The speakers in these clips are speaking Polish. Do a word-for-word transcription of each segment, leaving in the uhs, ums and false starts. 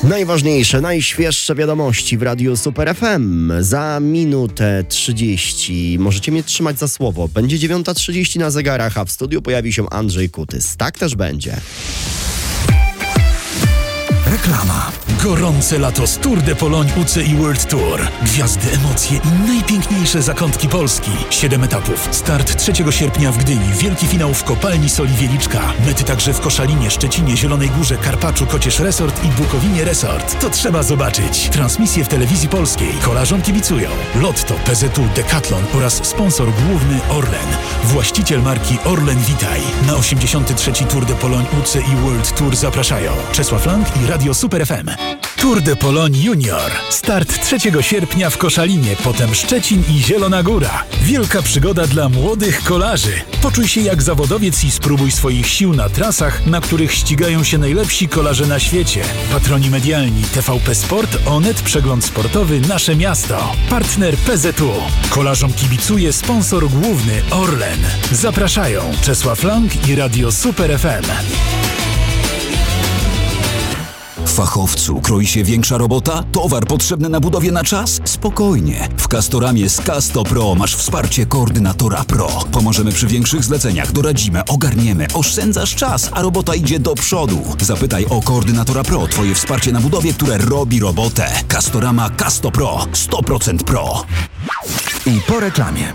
Najważniejsze, najświeższe wiadomości w Radiu Super F M. Za minutę trzydzieści możecie mnie trzymać za słowo. Będzie dziewiąta trzydzieści na zegarach, a w studiu pojawi się Andrzej Kutys. Tak też będzie. Reklama. Gorące lato z Tour de Pologne U C I World Tour. Gwiazdy, emocje i najpiękniejsze zakątki Polski. Siedem etapów. Start trzeciego sierpnia w Gdyni. Wielki finał w Kopalni Soli Wieliczka. Mety także w Koszalinie, Szczecinie, Zielonej Górze, Karpaczu, Kocież Resort i Bukowinie Resort. To trzeba zobaczyć. Transmisje w telewizji polskiej. Kolarzom kibicują Lotto, P Z U, Decathlon oraz sponsor główny Orlen. Właściciel marki Orlen Witaj. Na osiemdziesiąty trzeci Tour de Pologne U C I World Tour zapraszają Czesław Lang i Radio Super F M. Tour de Pologne Junior. Start trzeciego sierpnia w Koszalinie, potem Szczecin i Zielona Góra. Wielka przygoda dla młodych kolarzy. Poczuj się jak zawodowiec i spróbuj swoich sił na trasach, na których ścigają się najlepsi kolarze na świecie. Patroni medialni T V P Sport, Onet, Przegląd Sportowy, Nasze Miasto. Partner P Z U. Kolarzom kibicuje sponsor główny Orlen. Zapraszają Czesław Lang i Radio Super F M. Fachowcu, kroi się większa robota? Towar potrzebny na budowie na czas? Spokojnie. W Castoramie z Casto Pro masz wsparcie koordynatora Pro. Pomożemy przy większych zleceniach, doradzimy, ogarniemy, oszczędzasz czas, a robota idzie do przodu. Zapytaj o koordynatora Pro, twoje wsparcie na budowie, które robi robotę. Castorama Casto Pro. sto procent Pro. I po reklamie.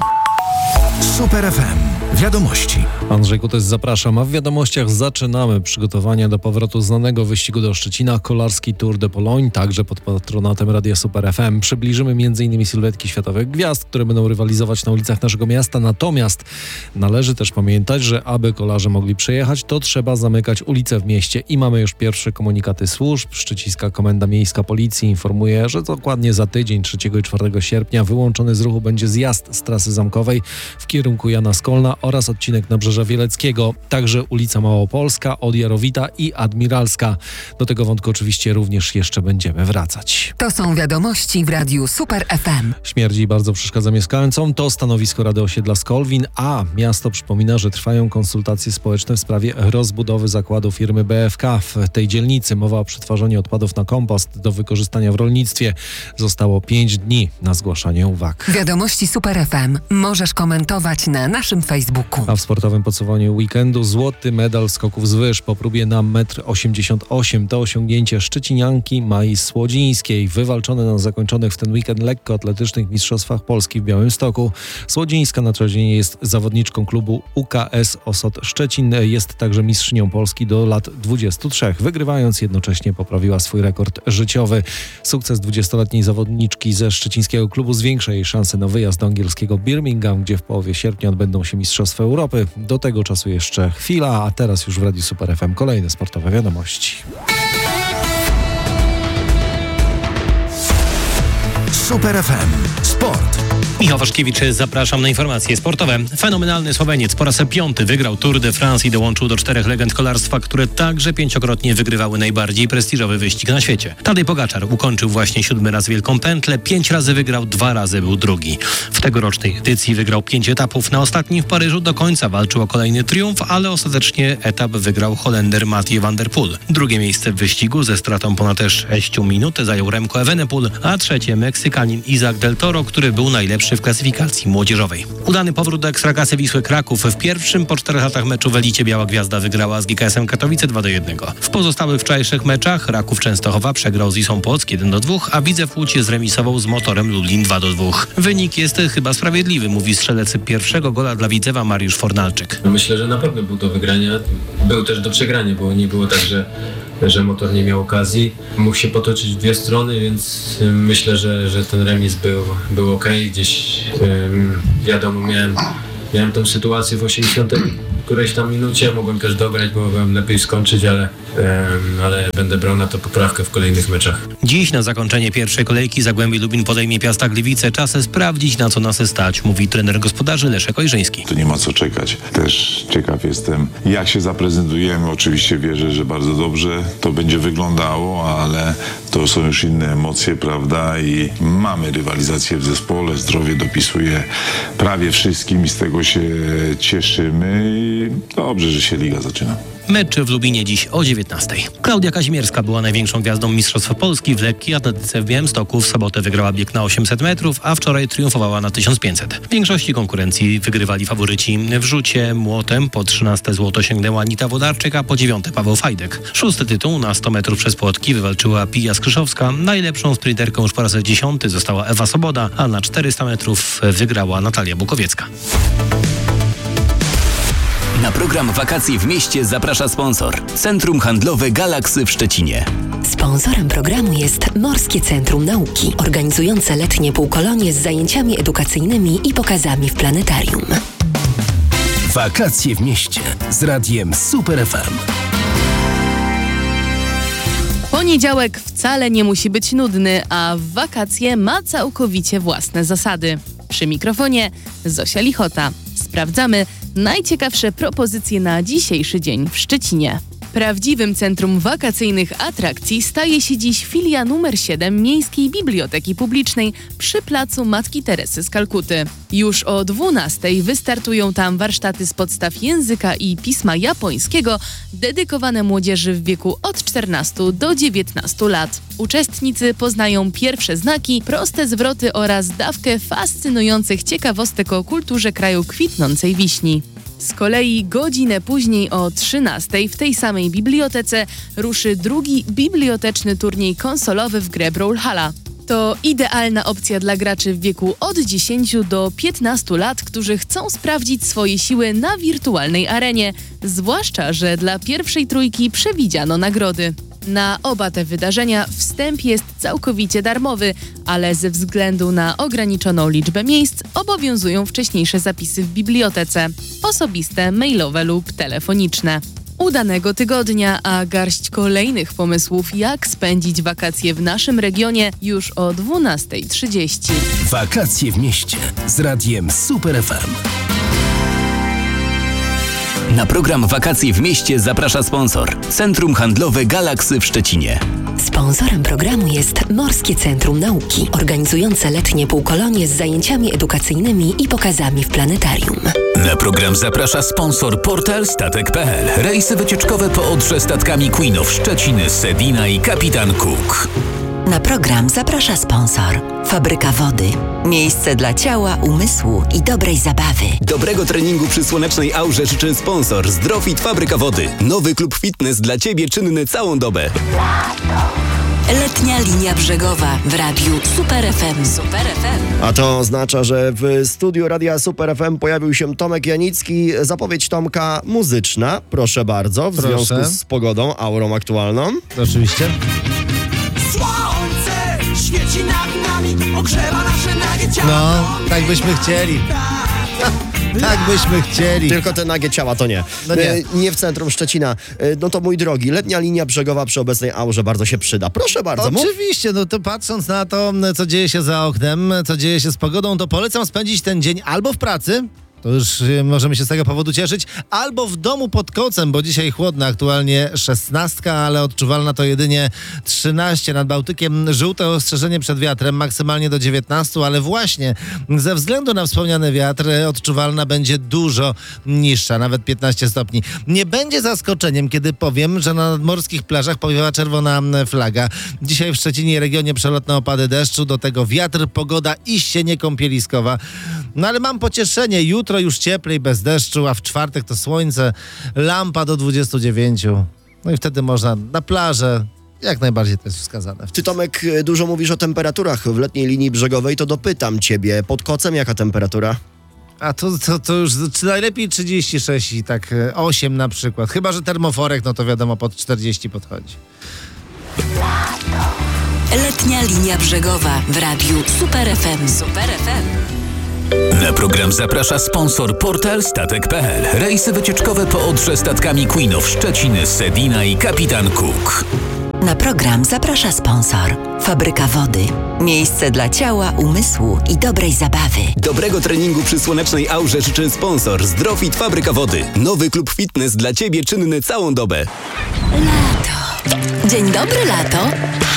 Super F M. Wiadomości. Andrzej Kutys, zapraszam. A w wiadomościach zaczynamy przygotowania do powrotu znanego wyścigu do Szczecina, kolarski Tour de Pologne, także pod patronatem Radia Super F M. Przybliżymy między innymi sylwetki światowych gwiazd, które będą rywalizować na ulicach naszego miasta. Natomiast należy też pamiętać, że aby kolarze mogli przejechać, to trzeba zamykać ulice w mieście i mamy już pierwsze komunikaty służb. Szczecińska Komenda Miejska Policji informuje, że dokładnie za tydzień, trzeciego i czwartego sierpnia, wyłączony z ruchu będzie zjazd z trasy zamkowej w kierunku Jana Skolna oraz odcinek Nabrzeża Wieleckiego, także ulica Małopolska, od Jarowita i Admiralska. Do tego wątku oczywiście również jeszcze będziemy wracać. To są wiadomości w Radiu Super F M. Śmierdzi i bardzo przeszkadza mieszkańcom. To stanowisko Rady Osiedla Skolwin, a miasto przypomina, że trwają konsultacje społeczne w sprawie rozbudowy zakładu firmy B F K w tej dzielnicy. Mowa o przetwarzaniu odpadów na kompost do wykorzystania w rolnictwie. Zostało pięć dni na zgłaszanie uwag. Wiadomości Super F M możesz komentować na naszym Facebooku. A w sportowym podsumowaniu weekendu złoty medal skoków z wyż po próbie na metr osiemdziesiąt osiem. To osiągnięcie szczecinianki Mai Słodzińskiej, wywalczone na zakończonych w ten weekend lekkoatletycznych mistrzostwach Polski w Białymstoku. Słodzińska na co dzień jest zawodniczką klubu U K S Osot Szczecin. Jest także mistrzynią Polski do lat dwudziestu trzech. Wygrywając jednocześnie poprawiła swój rekord życiowy. Sukces dwudziestoletniej zawodniczki ze szczecińskiego klubu zwiększa jej szanse na wyjazd do angielskiego Birmingham, gdzie w połowie sierpnia odbędą się Mistrzostwa Europy. Do tego czasu jeszcze chwila, a teraz już w Radiu Super F M kolejne sportowe wiadomości. Super F M. Sport. Michał Waszkiewicz, zapraszam na informacje sportowe. Fenomenalny Słoweniec po raz piąty wygrał Tour de France i dołączył do czterech legend kolarstwa, które także pięciokrotnie wygrywały najbardziej prestiżowy wyścig na świecie. Tadej Pogaczar ukończył właśnie siódmy raz Wielką Pętlę, pięć razy wygrał, dwa razy był drugi. W tegorocznej edycji wygrał pięć etapów. Na ostatnim w Paryżu do końca walczył o kolejny triumf, ale ostatecznie etap wygrał Holender Mathieu van der Poel. Drugie miejsce w wyścigu ze stratą ponad sześć minut zajął Remco Evenepoel, a trzecie Meksykanin Isaac del Toro, który był najlepszy w klasyfikacji młodzieżowej. Udany powrót do Ekstraklasy Wisły Kraków. W pierwszym po czterech latach meczu w elicie Biała Gwiazda wygrała z G K S-em Katowice dwa do jednego. W pozostałych wczorajszych meczach Raków Częstochowa przegrał z Wisłą Płock jeden do dwóch, a Widzew Łódź zremisował z Motorem Lublin dwa do dwóch. Wynik jest chyba sprawiedliwy, mówi strzelec pierwszego gola dla Widzewa Mariusz Fornalczyk. Myślę, że na pewno był do wygrania. Był też do przegrania, bo nie było tak, że że Motor nie miał okazji. Mógł się potoczyć w dwie strony, więc myślę, że, że ten remis był, był okej. Okay. Gdzieś um, wiadomo, miałem, miałem tą sytuację w osiemdziesiątej którejś tam minucie, mogłem też dograć, bo mogłem lepiej skończyć, ale, um, ale będę brał na to poprawkę w kolejnych meczach. Dziś na zakończenie pierwszej kolejki Zagłębie Lubin podejmie Piasta Gliwice. Czas sprawdzić, na co nas stać, mówi trener gospodarzy Leszek Ojrzyński. Tu nie ma co czekać. Też ciekaw jestem, jak się zaprezentujemy. Oczywiście wierzę, że bardzo dobrze to będzie wyglądało, ale to są już inne emocje, prawda? I mamy rywalizację w zespole. Zdrowie dopisuje prawie wszystkim i z tego się cieszymy. I dobrze, że się liga zaczyna. Mecz w Lubinie dziś o dziewiętnastej. Klaudia Kazimierska była największą gwiazdą Mistrzostw Polski w lekkiej atletyce w Białymstoku. W sobotę wygrała bieg na osiemset metrów, a wczoraj triumfowała na tysiąc pięćset. W większości konkurencji wygrywali faworyci. W rzucie młotem po trzynaste złoto sięgnęła Anita Wodarczyk, a po dziewiąte Paweł Fajdek. Szósty tytuł na sto metrów przez płotki wywalczyła Pija Skryszowska. Najlepszą sprinterką już po raz dziesiąty została Ewa Soboda, a na czterysta metrów wygrała Natalia Bukowiecka. Na program Wakacje w mieście zaprasza sponsor. Centrum Handlowe Galaksy w Szczecinie. Sponsorem programu jest Morskie Centrum Nauki, organizujące letnie półkolonie z zajęciami edukacyjnymi i pokazami w planetarium. Wakacje w mieście z radiem Super F M. Poniedziałek wcale nie musi być nudny, a w wakacje ma całkowicie własne zasady. Przy mikrofonie Zosia Lichota. Sprawdzamy najciekawsze propozycje na dzisiejszy dzień w Szczecinie. Prawdziwym centrum wakacyjnych atrakcji staje się dziś filia numer siedem Miejskiej Biblioteki Publicznej przy placu Matki Teresy z Kalkuty. Już o dwunastej wystartują tam warsztaty z podstaw języka i pisma japońskiego dedykowane młodzieży w wieku od czternastu do dziewiętnastu lat. Uczestnicy poznają pierwsze znaki, proste zwroty oraz dawkę fascynujących ciekawostek o kulturze kraju kwitnącej wiśni. Z kolei godzinę później o trzynastej w tej samej bibliotece ruszy drugi biblioteczny turniej konsolowy w grę Brawlhalla. To idealna opcja dla graczy w wieku od dziesięciu do piętnastu lat, którzy chcą sprawdzić swoje siły na wirtualnej arenie, zwłaszcza że dla pierwszej trójki przewidziano nagrody. Na oba te wydarzenia wstęp jest całkowicie darmowy, ale ze względu na ograniczoną liczbę miejsc obowiązują wcześniejsze zapisy w bibliotece, osobiste, mailowe lub telefoniczne. Udanego tygodnia, a garść kolejnych pomysłów, jak spędzić wakacje w naszym regionie już o dwunastej trzydzieści. Wakacje w mieście z radiem Super F M. Na program Wakacje w mieście zaprasza sponsor. Centrum Handlowe Galaksy w Szczecinie. Sponsorem programu jest Morskie Centrum Nauki, organizujące letnie półkolonie z zajęciami edukacyjnymi i pokazami w planetarium. Na program zaprasza sponsor portal statek kropka p l. Rejsy wycieczkowe po Odrze statkami Queen of Szczecin, Sedina i Kapitan Cook. Na program zaprasza sponsor Fabryka Wody. Miejsce dla ciała, umysłu i dobrej zabawy. Dobrego treningu przy słonecznej aurze życzy sponsor Zdrofit Fabryka Wody. Nowy klub fitness dla Ciebie czynny całą dobę. Letnia linia brzegowa w radiu Super F M. Super F M. A to oznacza, że w studiu Radia Super F M pojawił się Tomek Janicki. Zapowiedź Tomka muzyczna, proszę bardzo, w Proszę. związku z pogodą, aurą aktualną. Oczywiście. Słońce świeci nad nami, ogrzewa nasze nagie ciało. No, tak byśmy chcieli. Tak byśmy chcieli. Tylko te nagie ciała to nie. No nie. E, nie w centrum Szczecina. E, no to mój drogi, letnia linia brzegowa przy obecnej aurze bardzo się przyda. Proszę bardzo, mów. Oczywiście, no to patrząc na to, co dzieje się za oknem, co dzieje się z pogodą, to polecam spędzić ten dzień albo w pracy, to już y, możemy się z tego powodu cieszyć, albo w domu pod kocem, bo dzisiaj chłodno, aktualnie szesnastka, ale odczuwalna to jedynie trzynaście. Nad Bałtykiem żółte ostrzeżenie przed wiatrem, maksymalnie do dziewiętnastu, ale właśnie ze względu na wspomniany wiatr odczuwalna będzie dużo niższa, nawet piętnaście stopni. Nie będzie zaskoczeniem, kiedy powiem, że na nadmorskich plażach powiewa czerwona flaga. Dzisiaj w Szczecinie i regionie przelotne opady deszczu, do tego wiatr, pogoda iście niekąpieliskowa. No ale mam pocieszenie, jutro już cieplej, bez deszczu, a w czwartek to słońce, lampa do dwudziestu dziewięciu. No i wtedy można na plażę, jak najbardziej to jest wskazane. Ty, Tomek, dużo mówisz o temperaturach w letniej linii brzegowej, to dopytam ciebie, pod kocem jaka temperatura? A to, to, to już czy najlepiej trzydzieści sześć i tak osiem na przykład. Chyba że termoforek, no to wiadomo, pod czterdzieści podchodzi. Letnia linia brzegowa w radiu Super F M. Super F M. Na program zaprasza sponsor portal statek kropka p l. Rejsy wycieczkowe po Odrze statkami Queen of Szczecin, Sedina i Kapitan Cook. Na program zaprasza sponsor Fabryka Wody. Miejsce dla ciała, umysłu i dobrej zabawy. Dobrego treningu przy słonecznej aurze życzy sponsor Zdrofit Fabryka Wody. Nowy klub fitness dla Ciebie czynny całą dobę. Lato. Dzień dobry, lato.